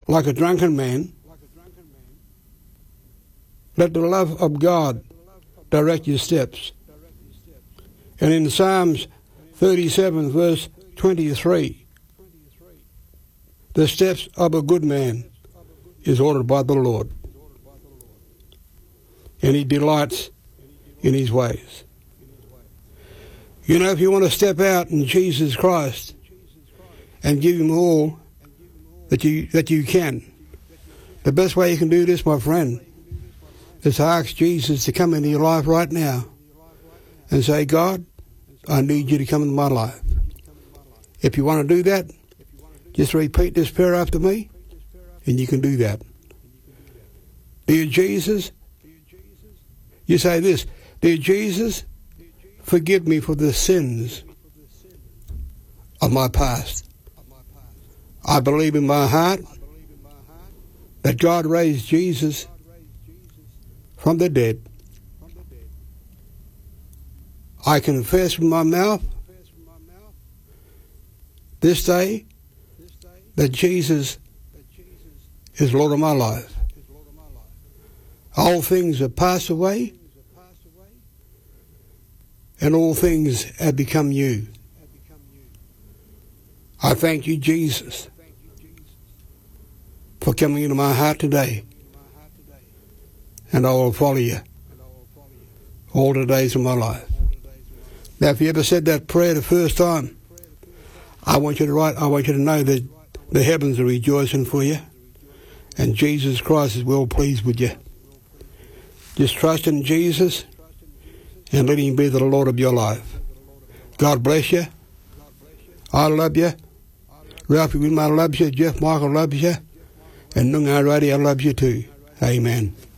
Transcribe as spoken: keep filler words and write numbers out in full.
like a drunken man. Let the love of God direct your steps. And in Psalms thirty-seven, verse twenty-three, the steps of a good man is ordered by the Lord, and he delights in his ways. You know, if you want to step out in Jesus Christ and give him all that you that you can, the best way you can do this, my friend, is to ask Jesus to come into your life right now and say, God, I need you to come into my life. If you want to do that, just repeat this prayer after me, and you can do that. Dear Jesus, you say this, Dear Jesus, forgive me for the sins of my past. I believe in my heart that God raised Jesus from the dead. I confess with my mouth this day that Jesus is Lord of my life. All things have passed away, and all things have become new. I thank you, Jesus, for coming into my heart today, and I will follow you all the days of my life. Now, if you ever said that prayer the first time, I want you to write, I want you to know that the heavens are rejoicing for you, and Jesus Christ is well pleased with you. Just trust in Jesus and let him be the Lord of your life. God bless you. I love you. Ralphie Wilmot loves you. Jeff Michael loves you. And Noongar Radio loves you too. Amen.